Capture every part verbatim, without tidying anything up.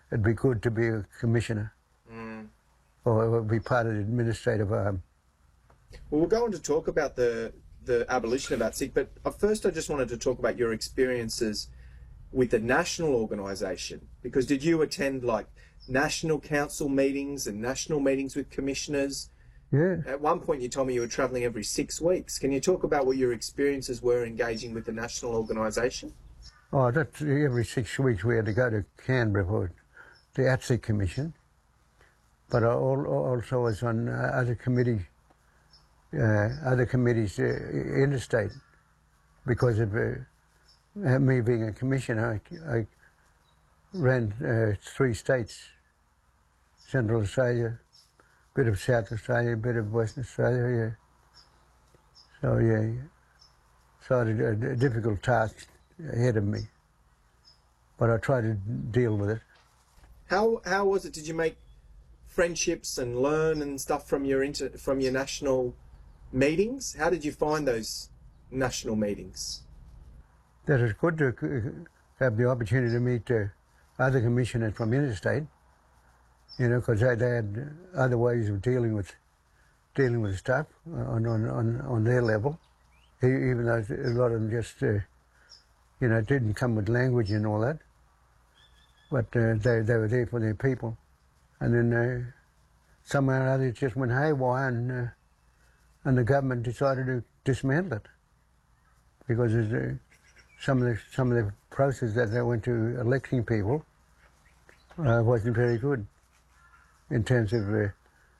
it'd be good to be a commissioner Mm. or be part of the administrative arm. Well, we'll go on to talk about the the abolition of ATSIC, but first I just wanted to talk about your experiences with the national organisation, because did you attend like national council meetings and national meetings with commissioners? Yeah. At one point you told me you were travelling every six weeks. Can you talk about what your experiences were engaging with the national organisation? Oh, that's every six weeks we had to go to Canberra for the ATSIC Commission, but I al- also was on uh, other committees, uh, other committees uh, interstate, because of uh, me being a commissioner. I, I ran uh, three states: Central Australia, bit of South Australia, a bit of Western Australia. Yeah. So yeah, so I had a, a difficult task ahead of me, but I tried to deal with it. How how was it? Did you make friendships and learn and stuff from your inter, from your national meetings? How did you find those national meetings? That it's good to have the opportunity to meet uh, other commissioners from interstate, you know, because they, they had other ways of dealing with dealing with stuff on on on, on their level, even though a lot of them just uh, you know didn't come with language and all that, but uh, they they were there for their people, and then uh, somehow or other it just went haywire, and uh, and the government decided to dismantle it because there's, uh, some of the some of the process that they went to electing people uh, wasn't very good in terms of uh,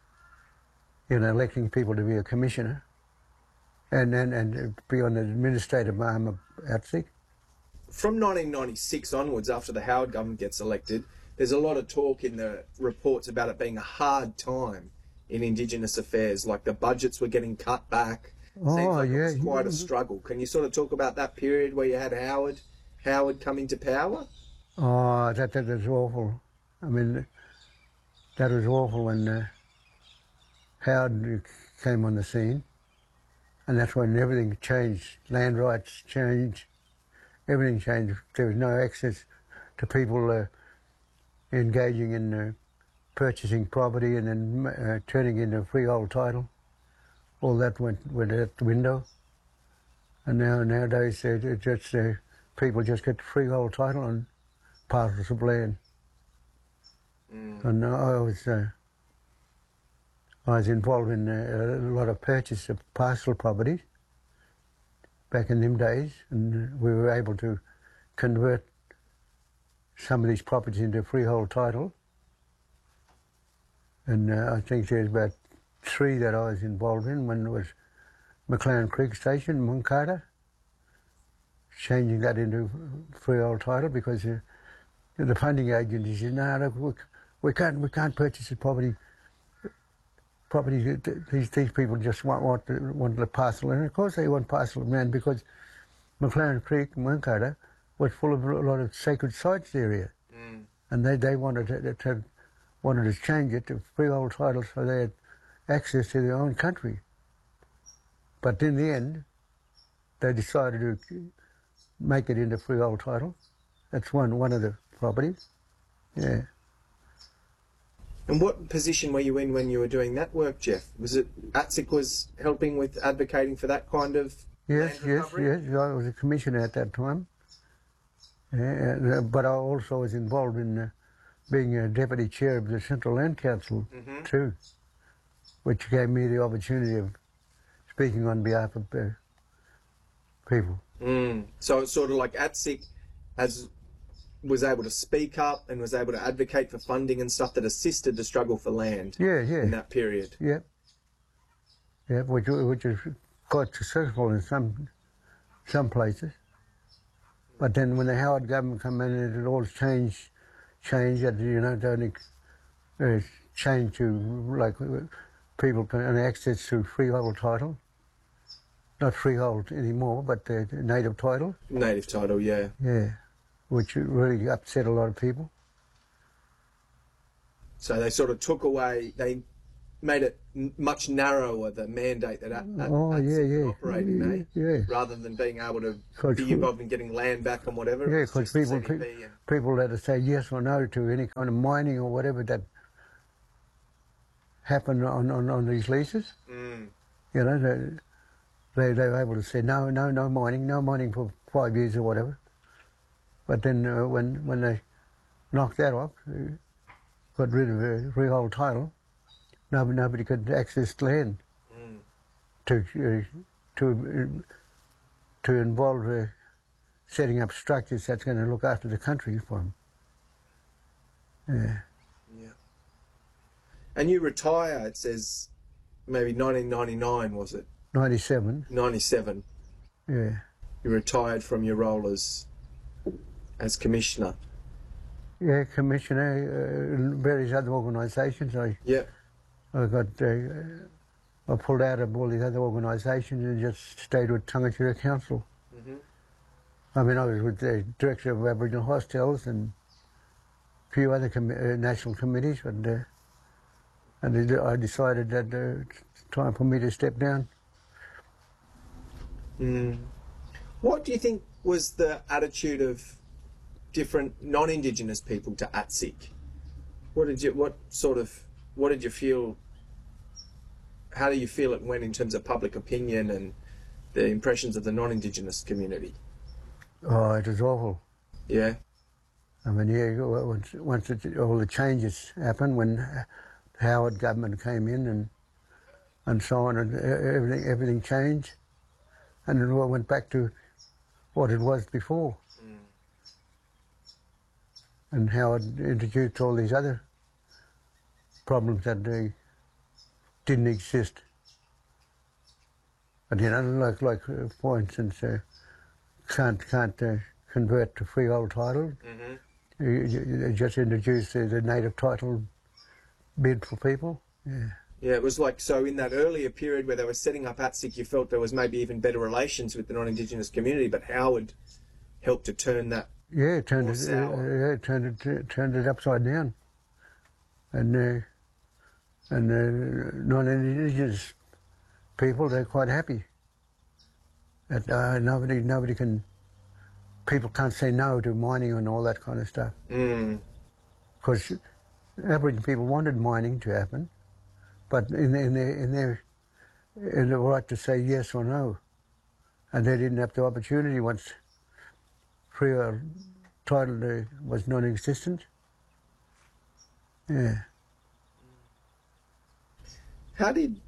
you know electing people to be a commissioner and and, and be on the administrative arm of ATSIC. From nineteen ninety-six onwards, after the Howard government gets elected, there's a lot of talk in the reports about it being a hard time in Indigenous affairs, like the budgets were getting cut back. Oh, Seems like yeah. it was quite a struggle. Can you sort of talk about that period where you had Howard, Howard come into power? Oh, that that was awful. I mean, that was awful when uh, Howard came on the scene, and that's when everything changed. Land rights changed, everything changed. There was no access to people uh, engaging in uh, purchasing property and then uh, turning into freehold title. All that went, went out the window. And now nowadays uh, it just uh, people just get freehold title on parcels of land. Mm. And I was uh, I was involved in uh, a lot of purchase of parcel properties back in them days, and we were able to convert some of these properties into freehold title. And uh, I think there's about three that I was involved in. One was McLaren Creek Station, Muncarta, changing that into freehold title because uh, the funding agency said, no, look, we, we can't, we can't purchase the property. Property, these these people just want want the, want the parcel, and of course they want parcel of land because McLaren Creek, Muncarta, was full of a lot of sacred sites area, Mm. and they they wanted to, to wanted to change it to freehold title so they had access to their own country. But in the end, they decided to make it into freehold title. That's one one of the properties. Yeah. And what position were you in when you were doing that work, Jeff? Was it ATSIC was helping with advocating for that kind of Yes, land yes, recovery? yes. I was a commissioner at that time. Yeah, but I also was involved in uh, being a deputy chair of the Central Land Council Mm-hmm. too, which gave me the opportunity of speaking on behalf of uh, people. Mm. So it's sort of like ATSIC has was able to speak up and was able to advocate for funding and stuff that assisted the struggle for land Yeah, yeah, in that period. yeah, yeah, which which is quite successful in some some places. But then when the Howard government came in, it all changed, changed. That you know, they only uh, changed to like people can have access to freehold title, not freehold anymore, but uh, native title. Native title, yeah. Yeah, which really upset a lot of people. So they sort of took away, they made it n- much narrower, the mandate that A- A- Oh, yeah, ATSIC yeah. could operate in, eh? Yeah. Rather than being able to Coach, be involved in getting land back and whatever. Yeah, it's because just the people, C D P pe- and- people had to say yes or no to any kind of mining or whatever that happened on, on, on these leases. Mm. You know, they, they, they were able to say no, no, no mining, no mining for five years or whatever. But then uh, when, when they knocked that off, uh, got rid of a freehold title, nobody, nobody could access land Mm. to, uh, to, uh, to involve uh, setting up structures that's going to look after the country for them. Yeah. Yeah. And you retire, it says, maybe nineteen ninety-nine, was it? ninety-seven, ninety-seven. yeah. You retired from your role as, as commissioner. Yeah, commissioner, uh, in various other organisations. I, Yeah. I got, uh, I pulled out of all these other organisations and just stayed with Tangachura Council. Mm-hmm. I mean, I was with the director of Aboriginal Hostels and a few other com- uh, national committees, but uh, and I decided that uh, it's time for me to step down. Mm. What do you think was the attitude of different non-Indigenous people to ATSIC? What did you, what sort of, what did you feel, how do you feel it went in terms of public opinion and the impressions of the non-Indigenous community? Oh, it was awful. Yeah? I mean, yeah, once, once it, all the changes happened, when Howard government came in and and so on, and everything everything changed, and it all went back to what it was before. Mm. And Howard introduced all these other problems that they didn't exist. But you know, like like uh, for instance, uh, can't can't uh, convert to freehold title. Mm-hmm. You, you, you just introduced uh, the native title bid for people. Yeah. Yeah, it was like, so in that earlier period where they were setting up ATSIC, you felt there was maybe even better relations with the non-Indigenous community, but Howard helped to turn that. Yeah, it turned More it, sour. uh, yeah, it turned it, turned it upside down, and uh, and uh, non-Indigenous people, they're quite happy that uh, nobody nobody can people can't say no to mining and all that kind of stuff, because Mm. Aboriginal people wanted mining to happen, but in their, in their in their in the right to say yes or no, and they didn't have the opportunity once freehold title uh, was non-existent. Yeah. How did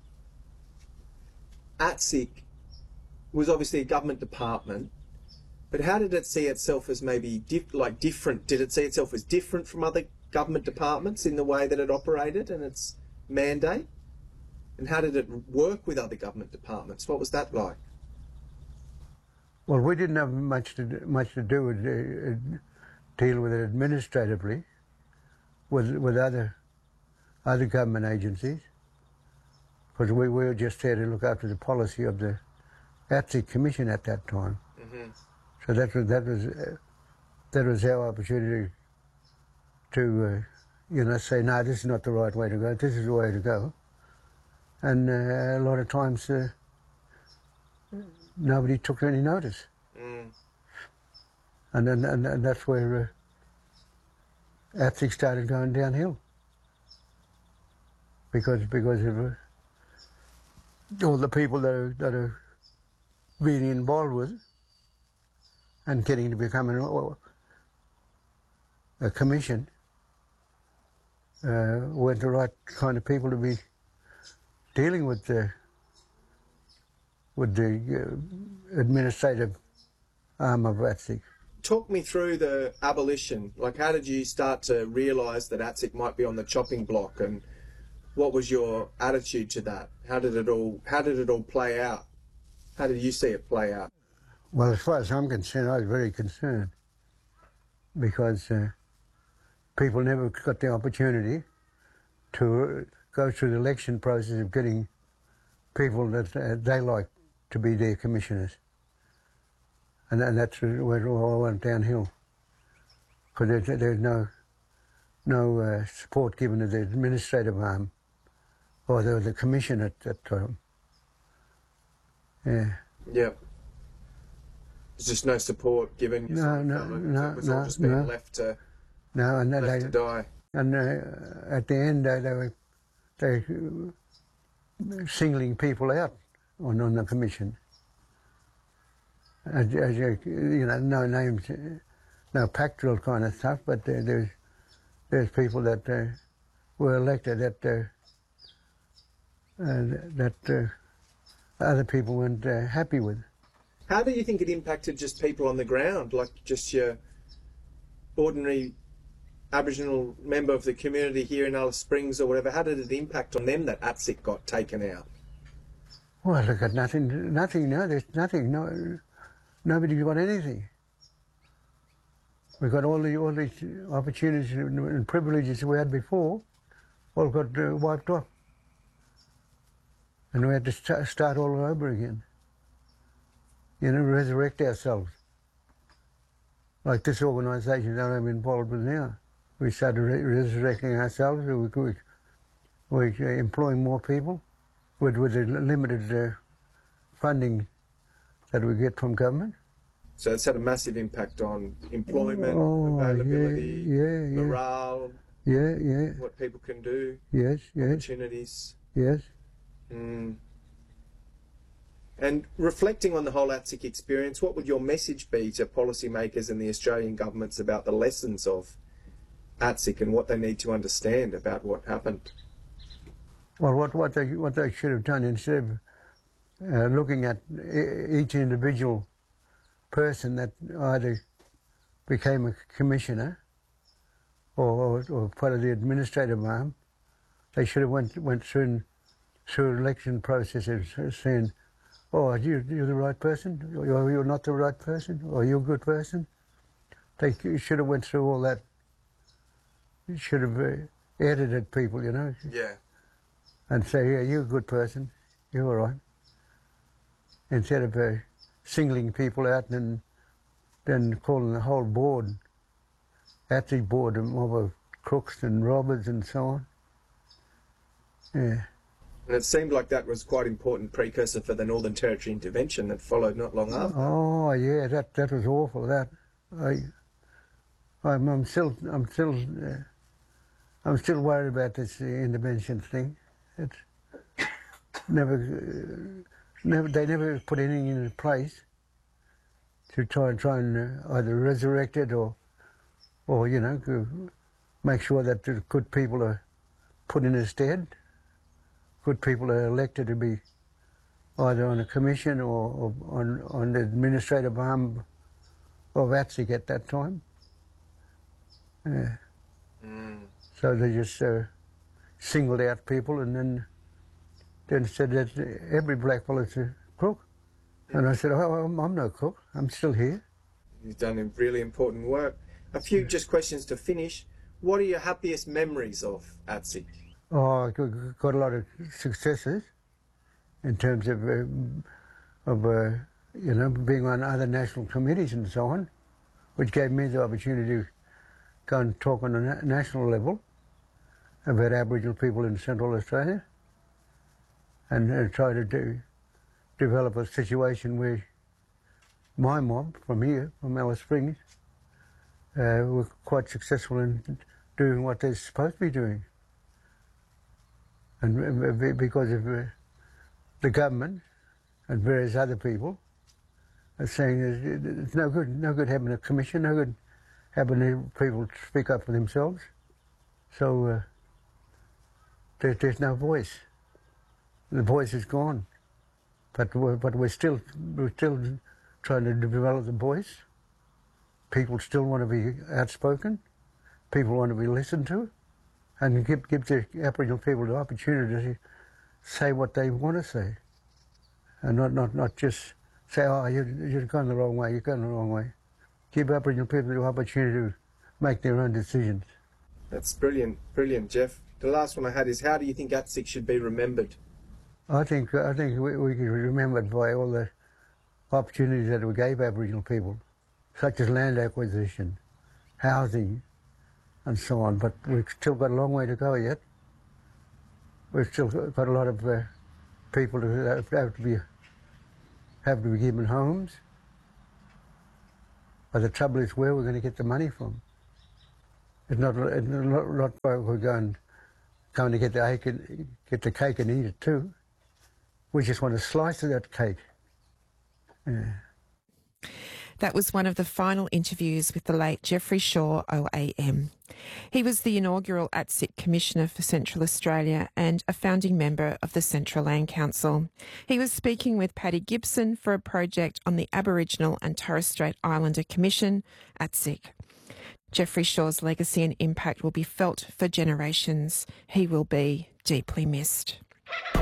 ATSIC, was obviously a government department, but how did it see itself as maybe dif- like different? Did it see itself as different from other government departments in the way that it operated and its mandate? And how did it work with other government departments? What was that like? Well, we didn't have much to do, much to do with uh, deal with it administratively with with other other government agencies, because we, we were just there to look after the policy of the ATSIC Commission at that time. Mm-hmm. So that was that was uh, that was our opportunity to uh, you know say, no, this is not the right way to go. This is the way to go. And uh, a lot of times uh, nobody took any notice, Mm. and then and, and that's where uh, ATSIC started going downhill, because because of uh, all the people that are that are being involved with it and getting to become an, a commission uh, weren't the right kind of people to be dealing with the with the uh, administrative arm of ATSIC. Talk me through the abolition. Like, how did you start to realise that ATSIC might be on the chopping block, and what was your attitude to that? How did it all? How did it all play out? How did you see it play out? Well, as far as I'm concerned, I was very concerned, because uh, people never got the opportunity to go through the election process of getting people that uh, they like to be their commissioners. And, and that's where it all went downhill, because there's, there's no no uh, support given to the administrative arm or there was a commission at that time. Yeah. Yeah. There's just no support given. You No, sort of no, felt like no, it was no, all just being no. left to No, and then left they, to die. and uh, at the end they, they were they were singling people out on, on the commission. As, as you, you know, no names, no pactual kind of stuff, but there, there's there's people that uh, were elected that uh, uh, that uh, other people weren't uh, happy with. How do you think it impacted just people on the ground, like just your ordinary Aboriginal member of the community here in Alice Springs or whatever? How did it impact on them that A T S I C got taken out? Well, they got nothing, nothing, no, there's nothing, no, nobody got anything. We got all the all these opportunities and privileges we had before, all got uh, wiped off. And we had to st- start all over again. You know, resurrect ourselves. Like this organisation that I'm involved with now. We started re- resurrecting ourselves. We, we, we uh, employing more people with, with the limited uh, funding that we get from government. So it's had a massive impact on employment, Oh, availability, yeah, yeah, yeah. morale, Yeah, yeah, what people can do, yes, yes, opportunities. yes. Mm. And reflecting on the whole A T S I C experience, what would your message be to policymakers and the Australian governments about the lessons of A T S I C and what they need to understand about what happened? Well, what, what, they, what they should have done, instead of uh, looking at e- each individual person that either became a commissioner or, or, or part of the administrative arm, they should have went, went through, through election processes saying, oh, you, you're the right person, or you're not the right person, or you're a good person. They should have went through all that. You should have uh, edited people, you know. Yeah. And say, yeah, you're a good person, you're all right. Instead of uh, singling people out and then calling the whole board, A T S I C board, a mob of crooks and robbers and so on. Yeah. And it seemed like that was quite important precursor for the Northern Territory intervention that followed not long after. Oh yeah, that that was awful. That I, I'm, I'm still, I'm still, uh, I'm still worried about this uh, intervention thing. It's never, uh, never, they never put anything in place to try and try and uh, either resurrect it or, or you know, to make sure that the good people are put in its stead. Good people are elected to be either on a commission or, or on, on the administrative arm of A T S I C at that time. Yeah. Mm. So they just uh, singled out people and then then said that every black fella's a crook. And I said, oh, I'm, I'm no crook. I'm still here. You've done really important work. A few just questions to finish. What are your happiest memories of A T S I C? Oh, I got got a lot of successes in terms of, uh, of uh, you know, being on other national committees and so on, which gave me the opportunity to go and talk on a na- national level about Aboriginal people in Central Australia and uh, try to do, develop a situation where my mob from here, from Alice Springs, uh, were quite successful in doing what they're supposed to be doing. And because of uh, the government and various other people are saying it's no good, no good having a commission, no good having people speak up for themselves. So uh, there, there's no voice. The voice is gone. But we're, but we're still we're still trying to develop the voice. People still want to be outspoken. People want to be listened to. And give, give the Aboriginal people the opportunity to say what they want to say. And not, not, not just say, oh, you're, you're going the wrong way, you're going the wrong way. Give Aboriginal people the opportunity to make their own decisions. That's brilliant, brilliant, Jeff. The last one I had is, how do you think A T S I C should be remembered? I think, I think we, we can be remembered by all the opportunities that we gave Aboriginal people, such as land acquisition, housing, and so on, but we've still got a long way to go yet. we've still got a lot of uh, people who have have to be have to be given homes. But the trouble is where we're going to get the money from. It's not, it's not, not where we're going, going to get the, cake and, get the cake and eat it too. We just want a slice of that cake. Yeah. That was one of the final interviews with the late Geoffrey Shaw O A M. He was the inaugural A T S I C Commissioner for Central Australia and a founding member of the Central Land Council. He was speaking with Paddy Gibson for a project on the Aboriginal and Torres Strait Islander Commission, A T S I C. Geoffrey Shaw's legacy and impact will be felt for generations. He will be deeply missed.